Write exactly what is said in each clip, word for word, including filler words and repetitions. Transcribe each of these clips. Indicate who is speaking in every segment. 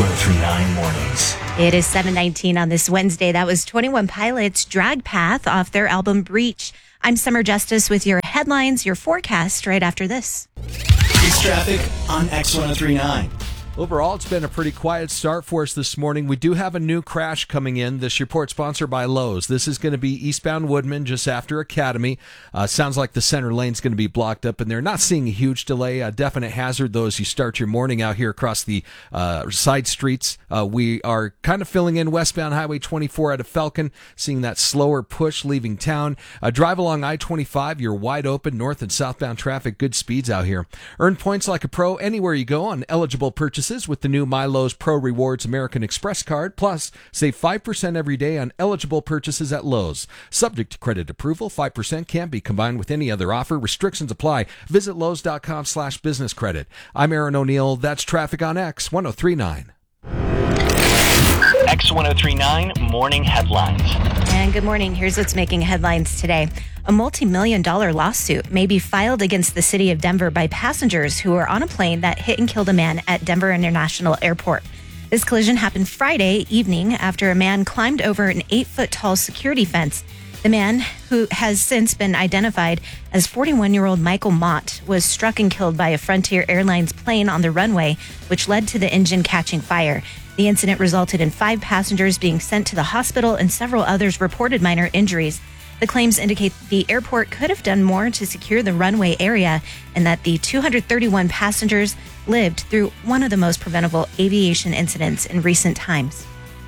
Speaker 1: one oh three point nine Mornings.
Speaker 2: It is seven nineteen on this Wednesday. That was twenty-one Pilots' Drag Path off their album Breach. I'm Summer Justice with your headlines, your forecast right after this.
Speaker 1: It's traffic on X one oh three point nine.
Speaker 3: Overall, it's been a pretty quiet start for us this morning. We do have a new crash coming in. This report sponsored by Lowe's. This is going to be eastbound Woodman just after Academy. Uh, sounds like the center lane's going to be blocked up, and they're not seeing a huge delay. A definite hazard, though, as you start your morning out here across the uh, side streets. Uh, we are kind of filling in westbound Highway twenty-four out of Falcon, seeing that slower push leaving town. Uh, drive along I twenty-five. You're wide open, north and southbound traffic. Good speeds out here. Earn points like a pro anywhere you go on eligible purchases with the new MyLowe's Pro Rewards American Express card. Plus, save five percent every day on eligible purchases at Lowe's. Subject to credit approval, five percent can't be combined with any other offer. Restrictions apply. Visit Lowe's.com slash business credit. I'm Aaron O'Neill. That's traffic on X one oh three point nine.
Speaker 4: X one oh three point nine Morning Headlines.
Speaker 2: And good morning. Here's what's making headlines today. A multi-million dollar lawsuit may be filed against the city of Denver by passengers who were on a plane that hit and killed a man at Denver International Airport. This collision happened Friday evening after a man climbed over an eight-foot-tall security fence. The man, who has since been identified as forty-one-year-old Michael Mott, was struck and killed by a Frontier Airlines plane on the runway, which led to the engine catching fire. The incident resulted in five passengers being sent to the hospital and several others reported minor injuries. The claims indicate the airport could have done more to secure the runway area and that the two hundred thirty-one passengers lived through one of the most preventable aviation incidents in recent times.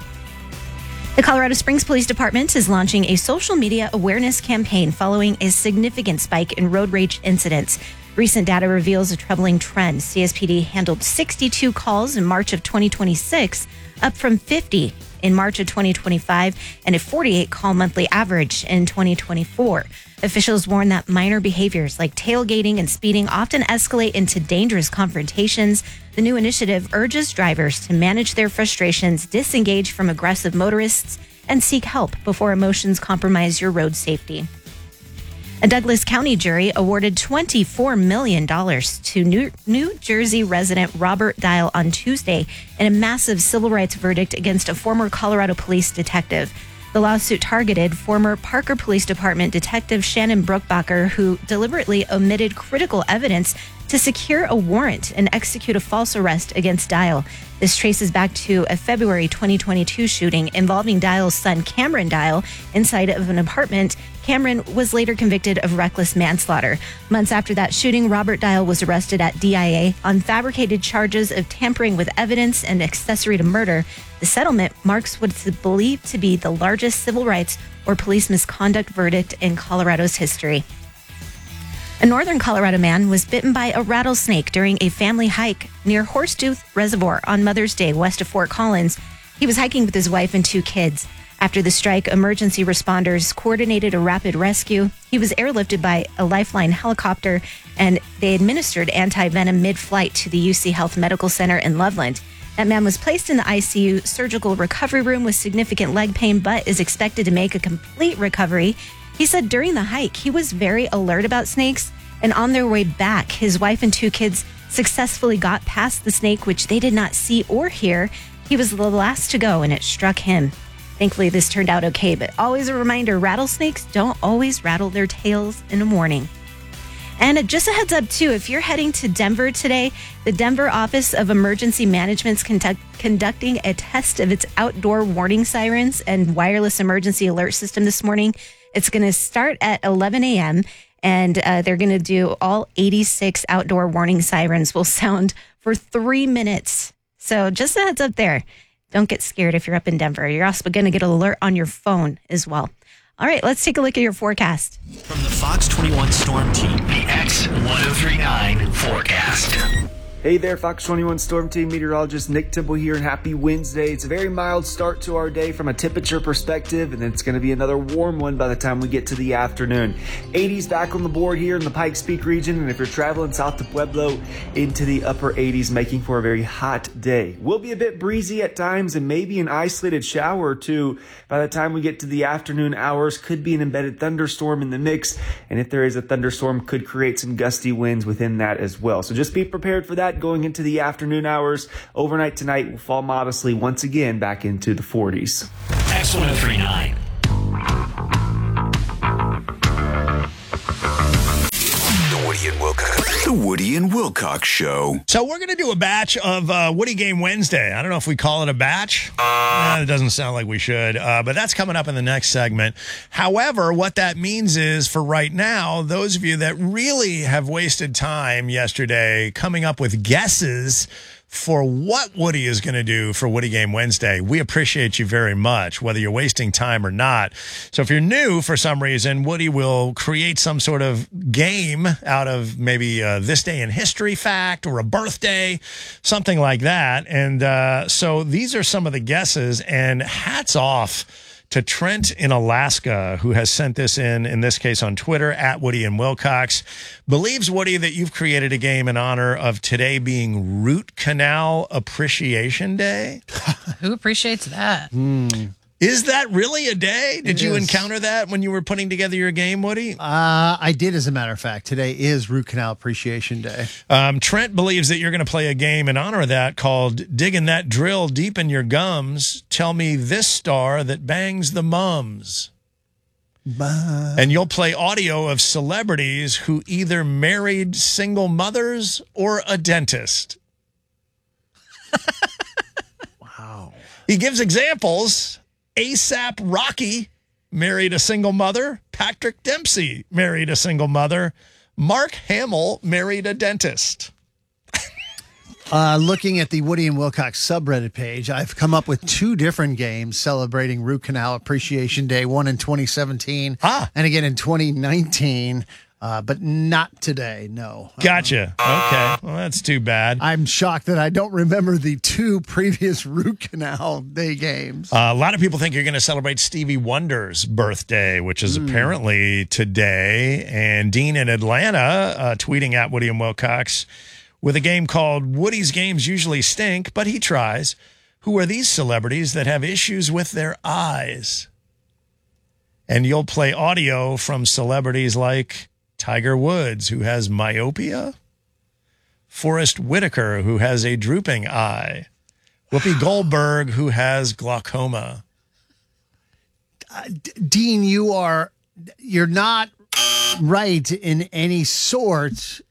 Speaker 2: The Colorado Springs Police Department is launching a social media awareness campaign following a significant spike in road rage incidents. Recent data reveals a troubling trend. C S P D handled sixty-two calls in March of twenty twenty-six, up from fifty in March of twenty twenty-five, and a forty-eight call monthly average in twenty twenty-four. Officials warn that minor behaviors like tailgating and speeding often escalate into dangerous confrontations. The new initiative urges drivers to manage their frustrations, disengage from aggressive motorists, and seek help before emotions compromise your road safety. A Douglas County jury awarded twenty-four million dollars to New, New Jersey resident Robert Dial on Tuesday in a massive civil rights verdict against a former Colorado police detective. The lawsuit targeted former Parker Police Department Detective Shannon Bruckbacher, who deliberately omitted critical evidence to secure a warrant and execute a false arrest against Dial. This traces back to a February twenty twenty-two shooting involving Dial's son Cameron Dial inside of an apartment. Cameron was later convicted of reckless manslaughter. Months after that shooting, Robert Dial was arrested at D I A on fabricated charges of tampering with evidence and accessory to murder. The settlement marks what is believed to be the largest civil rights or police misconduct verdict in Colorado's history. A northern Colorado man was bitten by a rattlesnake during a family hike near Horsetooth Reservoir on Mother's Day west of Fort Collins. He was hiking with his wife and two kids. After the strike, emergency responders coordinated a rapid rescue. He was airlifted by a Lifeline helicopter, and they administered anti-venom mid-flight to the U C Health Medical Center in Loveland. That man was placed in the I C U surgical recovery room with significant leg pain, but is expected to make a complete recovery. He said during the hike, he was very alert about snakes, and on their way back, his wife and two kids successfully got past the snake, which they did not see or hear. He was the last to go, and it struck him. Thankfully, this turned out okay, but always a reminder, rattlesnakes don't always rattle their tails in the morning. And just a heads up, too, if you're heading to Denver today, the Denver Office of Emergency Management is conduct- conducting a test of its outdoor warning sirens and wireless emergency alert system this morning. It's going to start at eleven a.m., and uh, they're going to do all eighty-six outdoor warning sirens will sound for three minutes. So just a heads up there. Don't get scared if you're up in Denver. You're also going to get an alert on your phone as well. All right, let's take a look at your forecast.
Speaker 1: From the Fox twenty-one Storm Team, the X one oh three point nine forecast.
Speaker 5: Hey there, Fox twenty-one Storm Team meteorologist Nick Temple here, and happy Wednesday. It's a very mild start to our day from a temperature perspective, and then it's going to be another warm one by the time we get to the afternoon. eighties back on the board here in the Pikes Peak region, and if you're traveling south to Pueblo, into the upper eighties, making for a very hot day. Will be a bit breezy at times, and maybe an isolated shower or two by the time we get to the afternoon hours. Could be an embedded thunderstorm in the mix, and if there is a thunderstorm, could create some gusty winds within that as well. So just be prepared for that. that going into the afternoon hours. Overnight tonight will fall modestly once again back into the forties.
Speaker 1: X one oh three point nine.
Speaker 6: The Woody and Wilcox. The Woody and Wilcox Show.
Speaker 7: So we're going to do a batch of uh, Woody Game Wednesday. I don't know if we call it a batch. Uh, it doesn't sound like we should, uh, but that's coming up in the next segment. However, what that means is for right now, those of you that really have wasted time yesterday coming up with guesses for what Woody is going to do for Woody Game Wednesday, we appreciate you very much, whether you're wasting time or not. So if you're new for some reason, Woody will create some sort of game out of maybe uh, this day in history fact or a birthday, something like that. And uh, so these are some of the guesses, and hats off to Trent in Alaska, who has sent this in, in this case on Twitter, at Woody and Wilcox. Believes, Woody, that you've created a game in honor of today being Root Canal Appreciation Day.
Speaker 8: Who appreciates that?
Speaker 7: Mm. Is that really a day? Did
Speaker 9: It
Speaker 7: you
Speaker 9: is.
Speaker 7: encounter that when you were putting together your game, Woody?
Speaker 9: Uh, I did, as a matter of fact. Today is Root Canal Appreciation Day.
Speaker 7: Um, Trent believes that you're going to play a game in honor of that called Digging That Drill Deep in Your Gums. Tell me this star that bangs the mums.
Speaker 9: Bye.
Speaker 7: And you'll play audio of celebrities who either married single mothers or a dentist.
Speaker 9: Wow.
Speaker 7: He gives examples. ASAP Rocky married a single mother. Patrick Dempsey married a single mother. Mark Hamill married a dentist.
Speaker 9: Uh, looking at the Woody and Wilcox subreddit page, I've come up with two different games celebrating Root Canal Appreciation Day, one in twenty seventeen
Speaker 7: Ah.
Speaker 9: and again in twenty nineteen, uh, but not today, no.
Speaker 7: Gotcha. Okay. Well, that's too bad.
Speaker 9: I'm shocked that I don't remember the two previous Root Canal Day games.
Speaker 7: Uh, a lot of people think you're going to celebrate Stevie Wonder's birthday, which is apparently today. And Dean in Atlanta uh, tweeting at Woody and Wilcox with a game called Woody's Games Usually Stink, but he tries. Who are these celebrities that have issues with their eyes? And you'll play audio from celebrities like Tiger Woods, who has myopia, Forrest Whitaker, who has a drooping eye, Whoopi Goldberg, who has glaucoma.
Speaker 9: Uh, D- Dean, you are, you're not right in any sort,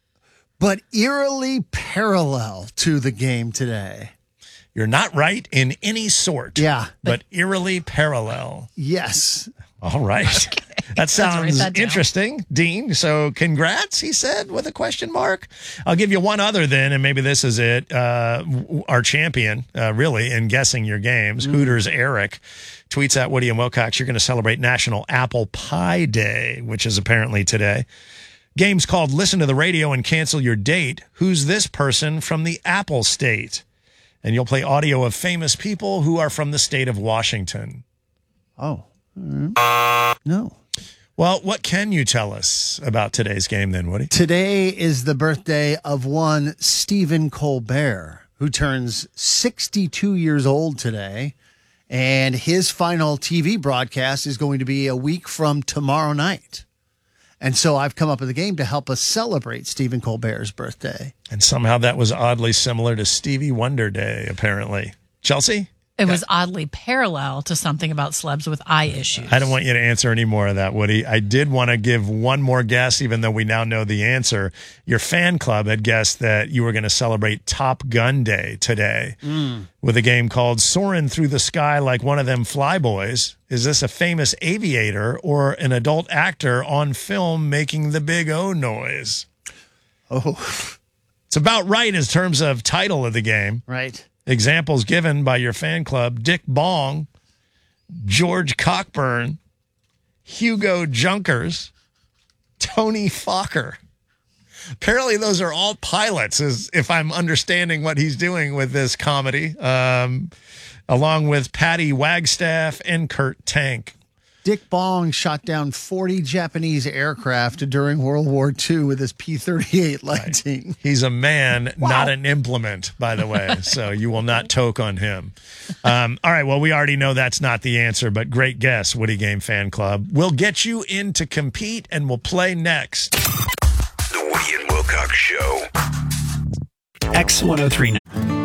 Speaker 9: but eerily parallel to the game today.
Speaker 7: You're not right in any sort.
Speaker 9: Yeah.
Speaker 7: But eerily parallel.
Speaker 9: Yes.
Speaker 7: All right. That
Speaker 8: Let's
Speaker 7: sounds
Speaker 8: write that down.
Speaker 7: interesting, Dean. So congrats, he said, with a question mark. I'll give you one other then, and maybe this is it. Uh, w- our champion, uh, really, in guessing your games, Hooters Eric, tweets at Woody and Wilcox, you're going to celebrate National Apple Pie Day, which is apparently today. Game's called Listen to the Radio and Cancel Your Date. Who's this person from the Apple State? And you'll play audio of famous people who are from the state of Washington.
Speaker 9: Oh. Mm. No.
Speaker 7: Well, what can you tell us about today's game then, Woody?
Speaker 9: Today is the birthday of one Stephen Colbert, who turns sixty-two years old today. And his final T V broadcast is going to be a week from tomorrow night. And so I've come up with a game to help us celebrate Stephen Colbert's birthday.
Speaker 7: And somehow that was oddly similar to Stevie Wonder Day, apparently. Chelsea?
Speaker 8: It was oddly parallel to something about celebs with eye issues.
Speaker 7: I don't want you to answer any more of that, Woody. I did want to give one more guess, even though we now know the answer. Your fan club had guessed that you were going to celebrate Top Gun Day today mm. with a game called Soarin' Through the Sky Like One of Them Flyboys. Is this a famous aviator or an adult actor on film making the big O noise?
Speaker 9: Oh.
Speaker 7: It's about right in terms of title of the game.
Speaker 9: Right.
Speaker 7: Examples given by your fan club: Dick Bong, George Cockburn, Hugo Junkers, Tony Fokker. Apparently those are all pilots, as if I'm understanding what he's doing with this comedy, um, along with Patty Wagstaff and Kurt Tank.
Speaker 9: Dick Bong shot down forty Japanese aircraft during World War Two with his P thirty-eight Lightning.
Speaker 7: Right. He's a man,
Speaker 9: Wow.
Speaker 7: not an implement, by the way, so you will not toke on him. Um, all right, well, we already know that's not the answer, but great guess, Woody Game Fan Club. We'll get you in to compete, and we'll play next.
Speaker 6: The Woody and Wilcox Show.
Speaker 1: X ten thirty-nine.